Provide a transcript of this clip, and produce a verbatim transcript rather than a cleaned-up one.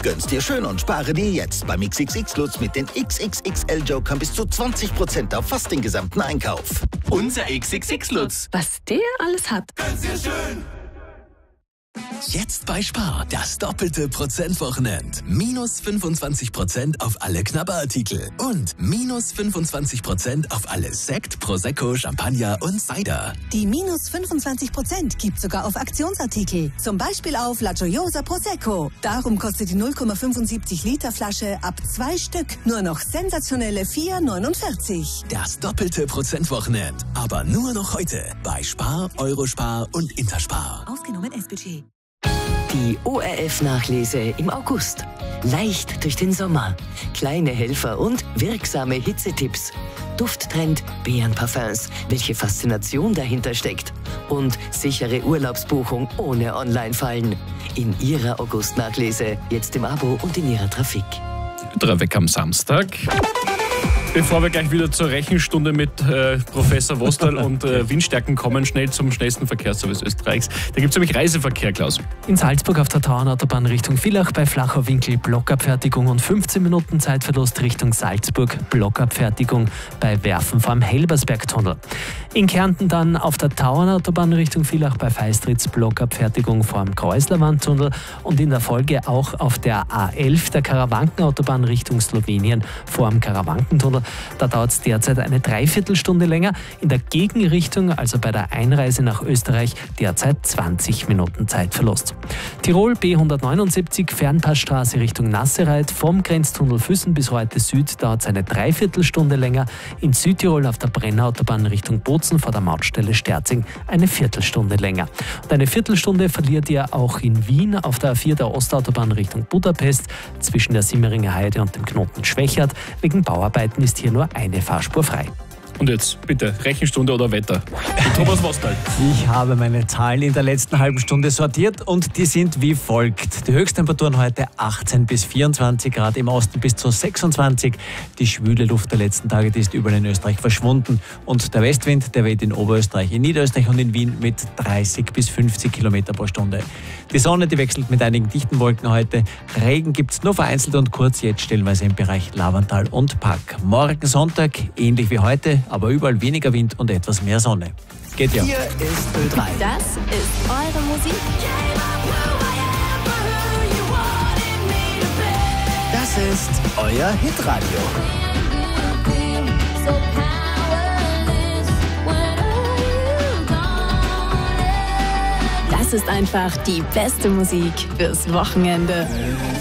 Gönn's dir schön und spare dir jetzt beim X X X-Lutz mit den X X X L-Jokern bis zu zwanzig Prozent auf fast den gesamten Einkauf. Unser X X X-Lutz. Was der alles hat. Gönn's dir schön. Jetzt bei Spar, das doppelte Prozentwochenende. Minus fünfundzwanzig Prozent auf alle Knabberartikel und minus fünfundzwanzig Prozent auf alle Sekt, Prosecco, Champagner und Cider. Die minus fünfundzwanzig Prozent gibt sogar auf Aktionsartikel. Zum Beispiel auf La Gioiosa Prosecco. Darum kostet die null Komma fünfundsiebzig Liter Flasche ab zwei Stück nur noch sensationelle vier neunundvierzig. Das doppelte Prozentwochenende. Aber nur noch heute bei Spar, Eurospar und Interspar. Aufgenommen S Budget. Die O R F-Nachlese im August. Leicht durch den Sommer. Kleine Helfer und wirksame Hitzetipps. Dufttrend Beerenparfums. Welche Faszination dahinter steckt. Und sichere Urlaubsbuchung ohne Online-Fallen. In Ihrer August-Nachlese. Jetzt im Abo und in Ihrer Trafik. Drei weg am Samstag. Bevor wir gleich wieder zur Rechenstunde mit äh, Professor Vostal und äh, Windstärken kommen, schnell zum schnellsten Verkehrsservice Österreichs. Da gibt es nämlich Reiseverkehr, Klaus. In Salzburg auf der Tauernautobahn Richtung Villach bei Flachau-Winkel Blockabfertigung und fünfzehn Minuten Zeitverlust Richtung Salzburg Blockabfertigung bei Werfen vorm Helbersbergtunnel. In Kärnten dann auf der Tauernautobahn Richtung Villach bei Feistritz Blockabfertigung vorm Kreuzlerwandtunnel und in der Folge auch auf der A elf der Karawankenautobahn Richtung Slowenien vorm Karawankentunnel. Da dauert es derzeit eine Dreiviertelstunde länger. In der Gegenrichtung, also bei der Einreise nach Österreich, derzeit zwanzig Minuten Zeitverlust. Tirol B hundertneunundsiebzig, Fernpassstraße Richtung Nassereit, vom Grenztunnel Füssen bis Reute Süd dauert es eine Dreiviertelstunde länger. In Südtirol auf der Brennerautobahn Richtung Bozen vor der Mautstelle Sterzing eine Viertelstunde länger. Und eine Viertelstunde verliert ihr auch in Wien auf der A vier der Ostautobahn Richtung Budapest zwischen der Simmeringer Heide und dem Knoten Schwächert. Wegen Bauarbeiten ist hier nur eine Fahrspur frei. Und jetzt bitte Rechenstunde oder Wetter. Mit Thomas Vostal. Ich habe meine Zahlen in der letzten halben Stunde sortiert und die sind wie folgt. Die Höchsttemperaturen heute achtzehn bis vierundzwanzig Grad, im Osten bis zu sechsundzwanzig. Die schwüle Luft der letzten Tage, die ist überall in Österreich verschwunden. Und der Westwind, der weht in Oberösterreich, in Niederösterreich und in Wien mit dreißig bis fünfzig Kilometer pro Stunde. Die Sonne, die wechselt mit einigen dichten Wolken heute. Regen gibt es nur vereinzelt und kurz, jetzt stellenweise im Bereich Lavantal und Pack. Morgen Sonntag, ähnlich wie heute, aber überall weniger Wind und etwas mehr Sonne. Geht ja. Hier ist Ö drei. Das ist eure Musik. Das ist euer Hitradio. Das ist einfach die beste Musik fürs Wochenende.